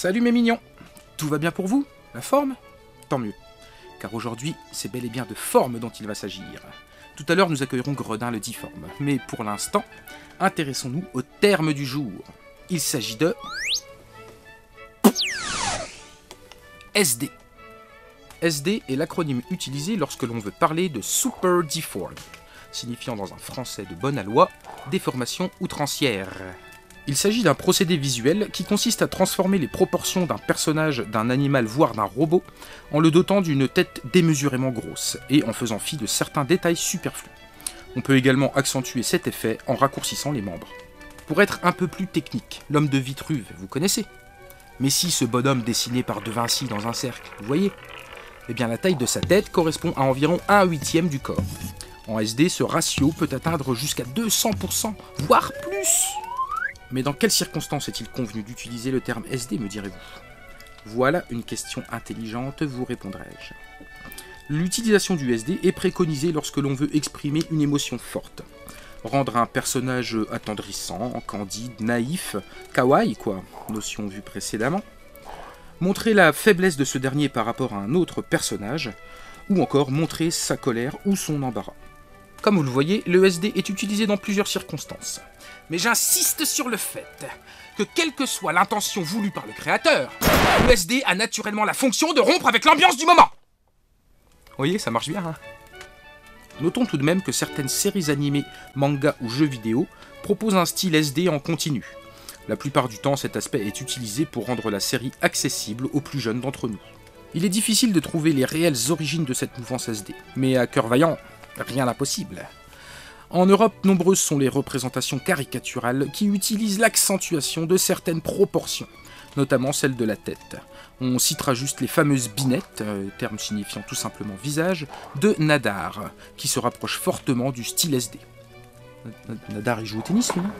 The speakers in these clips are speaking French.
Salut mes mignons. Tout va bien pour vous? La forme? Tant mieux. Car aujourd'hui, c'est bel et bien de forme dont il va s'agir. Tout à l'heure, nous accueillerons Gredin le difforme. Mais pour l'instant, intéressons-nous au terme du jour. Il s'agit de... SD. SD est l'acronyme utilisé lorsque l'on veut parler de Super Deformed, signifiant dans un français de bonne aloi, déformation outrancière. Il s'agit d'un procédé visuel qui consiste à transformer les proportions d'un personnage, d'un animal, voire d'un robot, en le dotant d'une tête démesurément grosse, et en faisant fi de certains détails superflus. On peut également accentuer cet effet en raccourcissant les membres. Pour être un peu plus technique, l'homme de Vitruve, vous connaissez? Mais si ce bonhomme dessiné par De Vinci dans un cercle, vous voyez? Eh bien la taille de sa tête correspond à environ 1/8 du corps. En SD, ce ratio peut atteindre jusqu'à 200%, voire plus. Mais dans quelles circonstances est-il convenu d'utiliser le terme SD, me direz-vous? Voilà une question intelligente, vous répondrai-je. L'utilisation du SD est préconisée lorsque l'on veut exprimer une émotion forte. Rendre un personnage attendrissant, candide, naïf, kawaii quoi, notion vue précédemment. Montrer la faiblesse de ce dernier par rapport à un autre personnage, ou encore montrer sa colère ou son embarras. Comme vous le voyez, le SD est utilisé dans plusieurs circonstances. Mais j'insiste sur le fait que quelle que soit l'intention voulue par le créateur, le SD a naturellement la fonction de rompre avec l'ambiance du moment. Vous voyez, ça marche bien, hein? Notons tout de même que certaines séries animées, mangas ou jeux vidéo proposent un style SD en continu. La plupart du temps, cet aspect est utilisé pour rendre la série accessible aux plus jeunes d'entre nous. Il est difficile de trouver les réelles origines de cette mouvance SD, mais à cœur vaillant, rien d'impossible. En Europe, nombreuses sont les représentations caricaturales qui utilisent l'accentuation de certaines proportions, notamment celle de la tête. On citera juste les fameuses binettes, terme signifiant tout simplement visage, de Nadar, qui se rapproche fortement du style SD. Nadar, il joue au tennis, lui, non?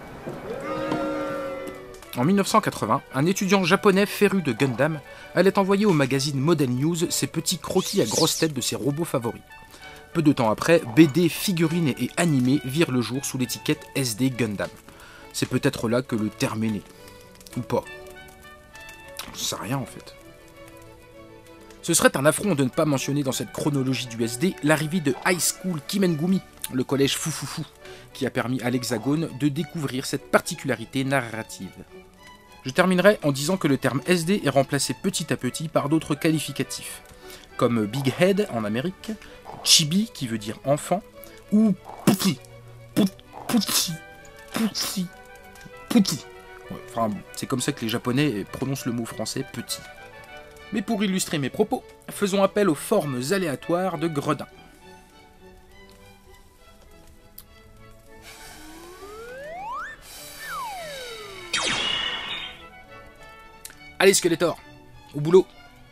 En 1980, un étudiant japonais féru de Gundam allait envoyer au magazine Model News ses petits croquis à grosse tête de ses robots favoris. Peu de temps après, BD, figurines et animés virent le jour sous l'étiquette SD Gundam. C'est peut-être là que le terme est né. Ou pas. On sait rien en fait. Ce serait un affront de ne pas mentionner dans cette chronologie du SD l'arrivée de High School Kimengumi, le collège Foufoufou, qui a permis à l'Hexagone de découvrir cette particularité narrative. Je terminerai en disant que le terme SD est remplacé petit à petit par d'autres qualificatifs, comme Big Head en Amérique, Chibi qui veut dire enfant, ou Puti. Ouais, enfin, c'est comme ça que les Japonais prononcent le mot français petit. Mais pour illustrer mes propos, faisons appel aux formes aléatoires de Gredin. Allez Skeletor, au boulot.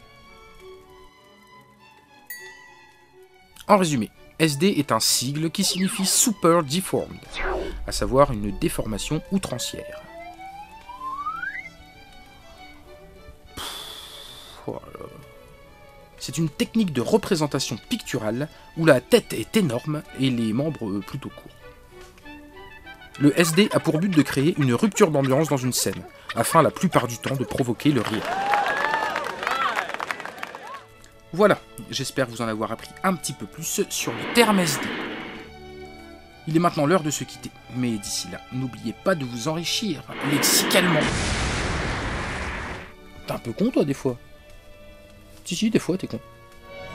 En résumé, SD est un sigle qui signifie Super Deformed, à savoir une déformation outrancière. C'est une technique de représentation picturale où la tête est énorme et les membres plutôt courts. Le SD a pour but de créer une rupture d'ambiance dans une scène, afin la plupart du temps de provoquer le rire. Voilà, j'espère vous en avoir appris un petit peu plus sur le terme SD. Il est maintenant l'heure de se quitter, mais d'ici là, n'oubliez pas de vous enrichir lexicalement. T'es un peu con toi des fois? Si, des fois t'es con.